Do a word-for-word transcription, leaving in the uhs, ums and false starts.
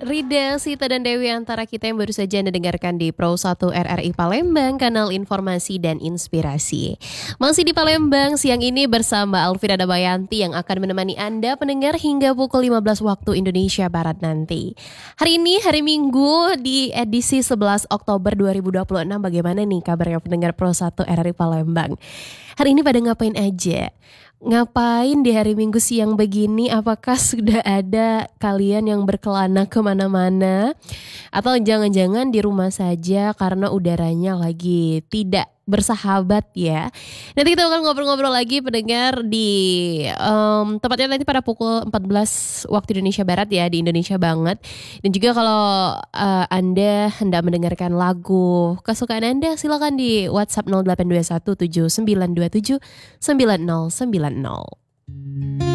Rida, Sita, dan Dewi antara kita yang baru saja Anda dengarkan di Pro satu R R I Palembang, kanal informasi dan inspirasi. Masih di Palembang, siang ini bersama Alvira Damayanti yang akan menemani Anda pendengar hingga pukul lima belas waktu Indonesia Barat nanti. Hari ini, hari Minggu di edisi sebelas Oktober dua ribu dua puluh enam, bagaimana nih kabarnya pendengar Pro satu R R I Palembang? Hari ini pada ngapain aja? Ngapain di hari Minggu siang begini? Apakah sudah ada kalian yang berkelana kemana-mana? Atau jangan-jangan di rumah saja karena udaranya lagi tidak bersahabat ya. Nanti kita akan ngobrol-ngobrol lagi pendengar di um, tepatnya nanti pada pukul empat belas waktu Indonesia Barat ya, di Indonesia banget. Dan juga kalau uh, Anda hendak mendengarkan lagu kesukaan Anda, silakan di WhatsApp nol delapan dua satu tujuh sembilan dua tujuh sembilan nol sembilan nol.